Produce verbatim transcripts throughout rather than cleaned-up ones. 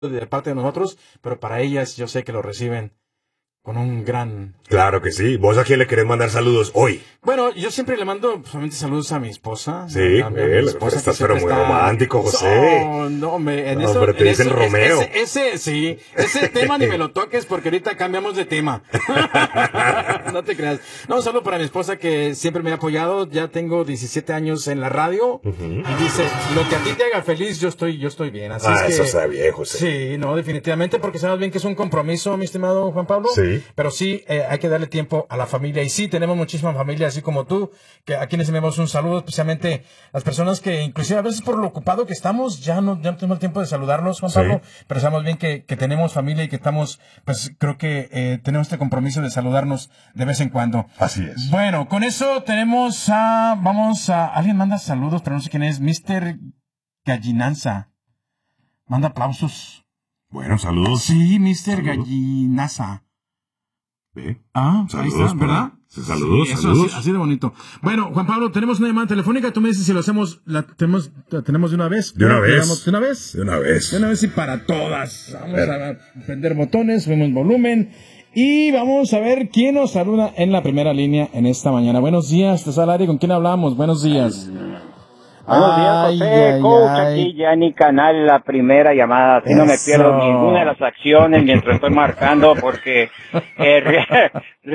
de parte de nosotros, pero para ellas yo sé que lo reciben con un gran... Claro que sí. ¿Vos a quién le querés mandar saludos hoy? Bueno, yo siempre le mando solamente saludos a mi esposa. Sí, a, a mi él, esposa estás que pero muy está... romántico, José. No, no, me, en No, eso... pero te en dicen eso, Romeo. Ese, ese, sí, ese tema ni me lo toques porque ahorita cambiamos de tema. No te creas. No, un saludo para mi esposa que siempre me ha apoyado. Ya tengo diecisiete años en la radio. Uh-huh. Y dice, lo que a ti te haga feliz, yo estoy, yo estoy bien. Así ah, es que, eso está bien, José. Sí, no, definitivamente, porque sabemos bien que es un compromiso, mi estimado Juan Pablo. Sí. Pero sí, eh, hay que darle tiempo a la familia. Y sí, tenemos muchísima familia, así como tú, que a quienes enviamos un saludo, especialmente las personas que, inclusive a veces por lo ocupado que estamos, ya no, ya no tenemos el tiempo de saludarlos, Juan Pablo. Sí. Pero sabemos bien que, que tenemos familia y que estamos, pues creo que eh, tenemos este compromiso de saludarnos de vez en cuando. Así es. Bueno, con eso tenemos a, vamos a, alguien manda saludos, pero no sé quién es, mister Gallinanza. Manda aplausos. Bueno, saludos. Sí, mister Gallinanza. ¿Ve? Ah, saludos, ahí está, ¿verdad? Saludos, sí, eso saludos. Así, así de bonito. Bueno, Juan Pablo, tenemos una llamada telefónica. Tú me dices si lo hacemos, la tenemos, la tenemos de una vez. De una vez. Digamos, ¿De una vez? De una vez. De una vez y para todas. Vamos a prender botones, subimos volumen. Y vamos a ver quién nos saluda en la primera línea en esta mañana. Buenos días, estás al aire. ¿Con quién hablamos? Buenos días. Buenos días, José. Ay, Coach, ay. aquí Yanni Canal, la primera llamada. Así no me Eso. pierdo ninguna de las acciones mientras estoy marcando porque eh, re-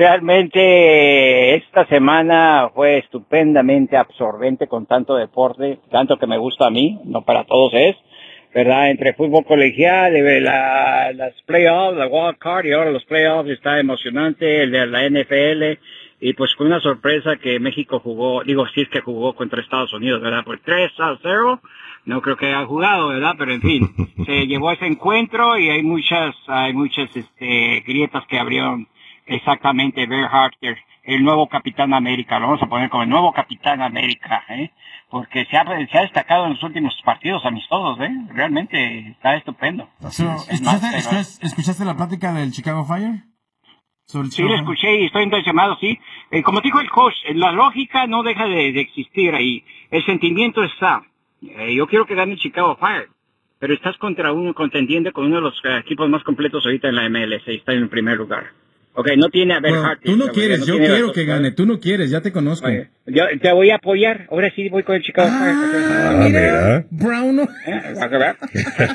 realmente esta semana fue estupendamente absorbente con tanto deporte, tanto que me gusta a mí, no para todos es, ¿verdad? Entre fútbol colegial, eh, la, las playoffs, la wild card y ahora los playoffs está emocionante, el de la N F L. Y pues con una sorpresa que México jugó, digo, sí es que jugó contra Estados Unidos, ¿verdad? Por tres a cero, no creo que haya jugado, ¿verdad? Pero en fin, se llevó ese encuentro y hay muchas, hay muchas, este, grietas que abrieron exactamente Bearhart, el nuevo Capitán América, lo vamos a poner como el nuevo Capitán América, ¿eh? Porque se ha, se ha destacado en los últimos partidos amistosos, ¿eh? Realmente está estupendo. So, ¿escuchaste, escuchaste, ¿Escuchaste la plática del Chicago Fire? Sí, lo escuché y estoy entusiasmado, sí. Eh, como dijo el coach, la lógica no deja de, de existir ahí. El sentimiento está. Eh, yo quiero que gane el Chicago Fire, pero estás contra uno contendiente con uno de los uh, equipos más completos ahorita en la M L S y está en el primer lugar. Ok, no tiene a ver Bueno, Hart. tú no quieres, no yo tiene quiero las que dos, gane. Tú no quieres, ya te conozco. Oye, yo te voy a apoyar. Ahora sí voy con el Chicago Fire. Ah, Ah, mira, mira. Brown. ¿Eh? ¿Vas a ver?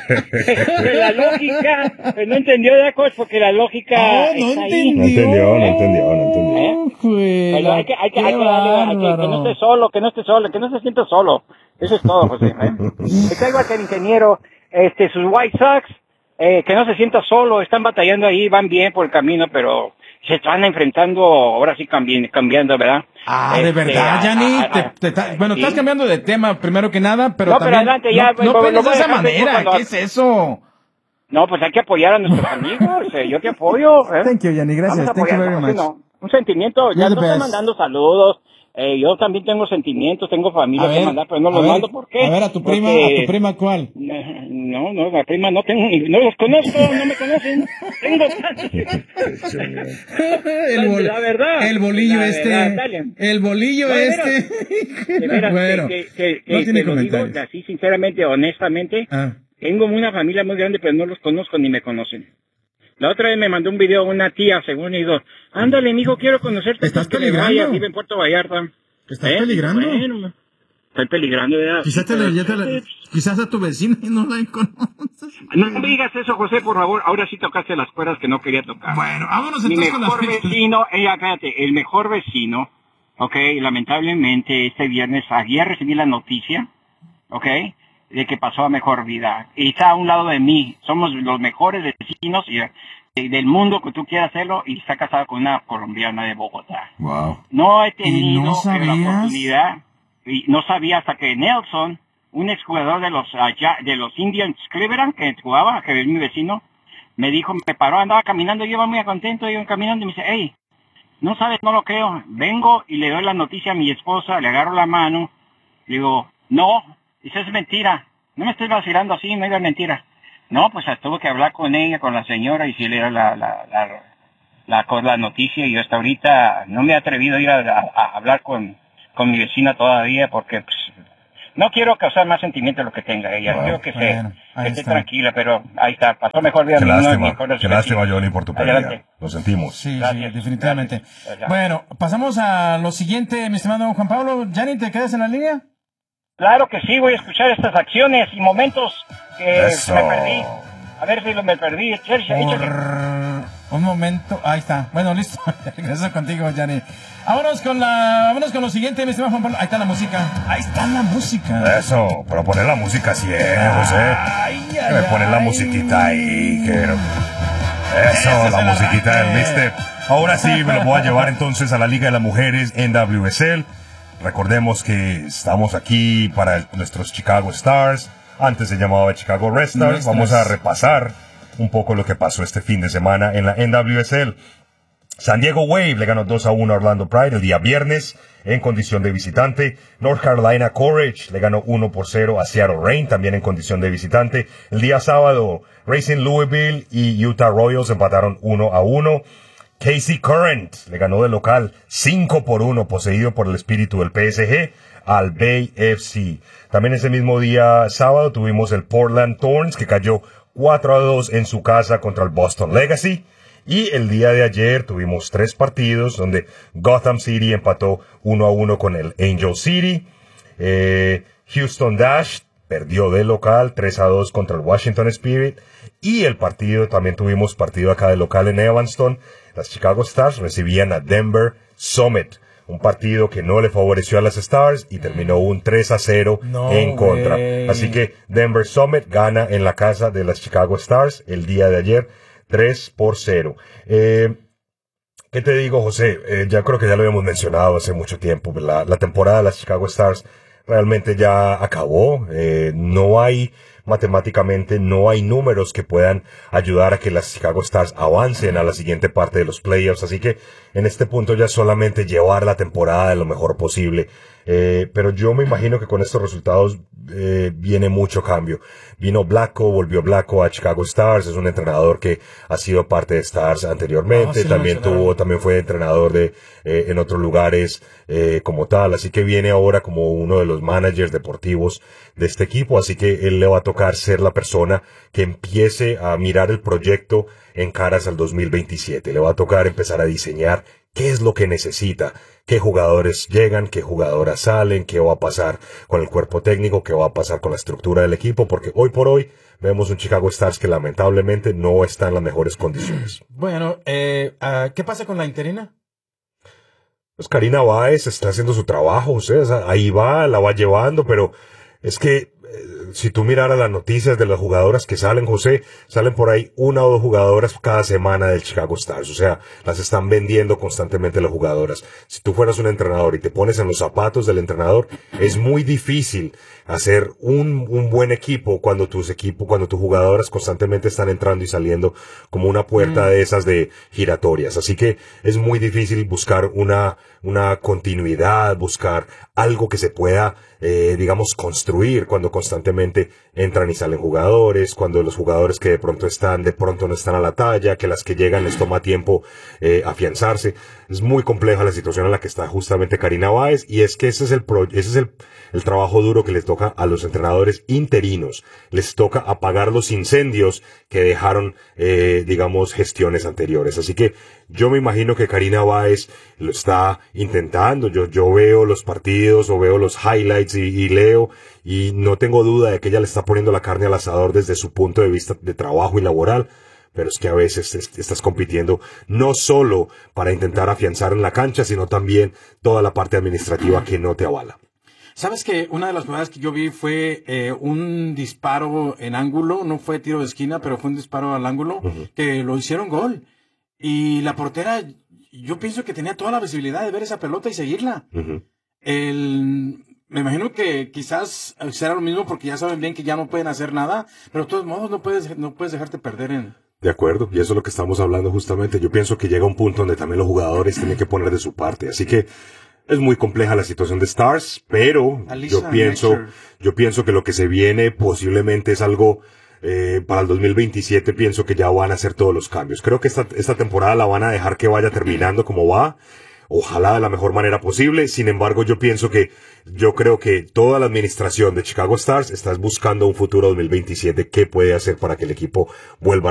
Pero la lógica, pues no entendió de coach porque la lógica Oh, no está ahí. No entendió, no entendió, no entendió. ¿Eh? Pero hay que, hay que, hay que darle, hay que, que no esté solo, que no esté solo, que no se sienta solo. Eso es todo, José. ¿eh? Está igual que el ingeniero, este, sus White Sox, eh, que no se sienta solo, están batallando ahí, van bien por el camino, pero se están enfrentando, ahora sí cambi- cambiando, ¿verdad? Ah, de Este, verdad, a- Yanni. a- a- Te- te ta- bueno, sí. estás cambiando de tema primero que nada, pero No, pero también... adelante, ya, no, no lo- lo pienses voy a de esa dejar manera, cuando- ¿qué es eso? No, pues hay que apoyar a nuestros amigos, eh, yo te apoyo. ¿eh? Thank you, Yanni, gracias. Vamos a Thank you apoyar, very ¿cómo much. que no? Un sentimiento, ya You're the no estoy best. mandando saludos, eh, yo también tengo sentimientos, tengo familia A que ver, mandar, pero no a los ver, mando, ¿por qué? a ver, a tu prima, Porque- a tu prima, ¿cuál? No, no, la prima no tengo, ni- no los conozco, no me conocen, tengo el, bol- la verdad, el bolillo la este, verdad, Italian. el bolillo No, de este. De veras, bueno, que, que, que, no que tiene te lo digo comentarios. así sinceramente, honestamente, Ah, tengo una familia muy grande, pero no los conozco ni me conocen. La otra vez me mandó un video una tía, según, y digo, ándale, mijo, quiero conocerte. ¿Estás que le peligrando? vaya, vive en Puerto Vallarta. ¿estás ¿Eh? peligrando? Bueno, estoy peligrando, ¿verdad? Quizás, te la- ya te la- quizás a tu vecina y no la conoces. No me digas eso, José, por favor. Ahora sí tocaste las cuerdas que no quería tocar. Bueno, vámonos Mi entonces con mejor las vecino, ella, cállate, el mejor vecino, ok, lamentablemente este viernes, ayer recibí la noticia, ok, de que pasó a mejor vida. Y está a un lado de mí. Somos los mejores vecinos y, y del mundo que tú quieras hacerlo, y está casado con una colombiana de Bogotá. Wow. No he ¿Y tenido no eh, la sabías? oportunidad, y no sabía hasta que Nelson, un exjugador de los allá, de los Indians Cleveland, que jugaba, que es mi vecino, me dijo, me paró, andaba caminando, yo iba muy contento, iba caminando, y me dice, hey, no sabes, no lo creo. Vengo y le doy la noticia a mi esposa, le agarro la mano, le digo, no, eso es mentira, no me estés vacilando así, no era mentira. No, pues tuve que hablar con ella, con la señora, y si le era la, la, la, la, la, la noticia, y yo hasta ahorita no me he atrevido a ir a, a, a hablar con, con mi vecina todavía, porque pues, no quiero causar más sentimiento de lo que tenga ella. Bueno, Quiero que, bueno, se, que esté está. tranquila, pero ahí está. Pasó mejor día Qué mío, lástima, mejor de qué su lástima, vecino. Johnny, por tu pérdida. Adelante. Lo sentimos. Sí, Gracias, sí, definitivamente. gracias. Bueno, pasamos a lo siguiente, mi estimado Juan Pablo. Yanni, ¿te quedas en la línea? Claro que sí, voy a escuchar estas acciones y momentos que Eso. me perdí. A ver si lo me perdí. Échale, échale. Por un momento, ahí está. Bueno, listo. Regreso contigo, Yanni. Vámonos con la, vámonos con lo siguiente, mi estimado Juan Pablo. Ahí está la música. Ahí está la música. Eso, pero poner la música así, eh, José. Ay, ay, Que me ponen la ay. musiquita ahí. Que... Eso, Ese es la el musiquita del arranque. mister. Ahora sí, me lo voy a llevar entonces a la Liga de las Mujeres en W S L. Recordemos que estamos aquí para el- nuestros Chicago Stars. Antes se llamaba Chicago Red Stars. Nuestras. Vamos a repasar un poco lo que pasó este fin de semana en la N W S L. San Diego Wave le ganó dos a uno a Orlando Pride el día viernes en condición de visitante. North Carolina Courage le ganó uno por cero a Seattle Reign también en condición de visitante. El día sábado Racing Louisville y Utah Royals empataron uno a uno. K C Current le ganó de local cinco por uno poseído por el espíritu del P S G al Bay F C. También ese mismo día sábado tuvimos el Portland Thorns que cayó cuatro a dos en su casa contra el Boston Legacy. Y el día de ayer tuvimos tres partidos donde Gotham City empató uno a uno con el Angel City. Eh, Houston Dash perdió de local tres a dos contra el Washington Spirit. Y el partido, también tuvimos partido acá de local en Evanston. Las Chicago Stars recibían a Denver Summit. Un partido que no le favoreció a las Stars y terminó un tres a cero No, en contra. güey. Así que Denver Summit gana en la casa de las Chicago Stars el día de ayer. tres por cero. Eh, ¿Qué te digo, José? Eh, ya creo que ya lo habíamos mencionado hace mucho tiempo. La, la temporada de las Chicago Stars realmente ya acabó. Eh, no hay, matemáticamente, no hay números que puedan ayudar a que las Chicago Stars avancen a la siguiente parte de los playoffs. Así que en este punto ya solamente llevar la temporada de lo mejor posible. Eh, pero yo me imagino que con estos resultados eh, viene mucho cambio. Vino Blanco, volvió Blanco a Chicago Stars, es un entrenador que ha sido parte de Stars anteriormente, Ah, sí, también mencionaron. tuvo, también fue entrenador de eh, en otros lugares eh, como tal, así que viene ahora como uno de los managers deportivos de este equipo, así que él le va a tocar ser la persona que empiece a mirar el proyecto en caras al dos mil veintisiete, le va a tocar empezar a diseñar qué es lo que necesita, qué jugadores llegan, qué jugadoras salen, qué va a pasar con el cuerpo técnico, qué va a pasar con la estructura del equipo, porque hoy por hoy vemos un Chicago Stars que lamentablemente no está en las mejores condiciones. Bueno, eh, ah, ¿qué pasa con la interina? Pues Karina Báez está haciendo su trabajo, o sea, ahí va, la va llevando, pero es que eh, si tú miraras las noticias de las jugadoras que salen, José, salen por ahí una o dos jugadoras cada semana del Chicago Stars, o sea, las están vendiendo constantemente las jugadoras. Si tú fueras un entrenador y te pones en los zapatos del entrenador, es muy difícil hacer un, un buen equipo cuando tus equipos, cuando tus jugadoras constantemente están entrando y saliendo como una puerta Mm. de esas de giratorias. Así que es muy difícil buscar una, una continuidad, buscar algo que se pueda, eh, digamos, construir cuando constantemente entran y salen jugadores, cuando los jugadores que de pronto están, de pronto no están a la talla, que las que llegan les toma tiempo eh, afianzarse. Es muy compleja la situación en la que está justamente Karina Báez, y es que ese es el pro, ese es el, el trabajo duro que les toca a los entrenadores interinos. Les toca apagar los incendios que dejaron, eh, digamos, gestiones anteriores. Así que yo me imagino que Karina Báez lo está intentando. Yo, yo veo los partidos o veo los highlights y, y leo, y no tengo duda de que ella le está poniendo la carne al asador desde su punto de vista de trabajo y laboral. Pero es que a veces est- estás compitiendo no solo para intentar afianzar en la cancha, sino también toda la parte administrativa que no te avala. ¿Sabes que una de las jugadas que yo vi fue eh, un disparo en ángulo? No fue tiro de esquina, pero fue un disparo al ángulo, Ujú. que lo hicieron gol. Y la portera, yo pienso que tenía toda la visibilidad de ver esa pelota y seguirla. Ujú. El, me imagino que quizás será lo mismo porque ya saben bien que ya no pueden hacer nada, pero de todos modos no puedes, no puedes dejarte perder en... De acuerdo, y eso es lo que estamos hablando justamente. Yo pienso que llega un punto donde también los jugadores tienen que poner de su parte. Así que es muy compleja la situación de Stars, pero Alisa yo pienso, Nature. yo pienso que lo que se viene posiblemente es algo eh, para el dos mil veintisiete. Pienso que ya van a hacer todos los cambios. Creo que esta, esta temporada la van a dejar que vaya terminando como va. ojalá de la mejor manera posible. Sin embargo, yo pienso que, yo creo que toda la administración de Chicago Stars está buscando un futuro dos mil veintisiete, qué puede hacer para que el equipo vuelva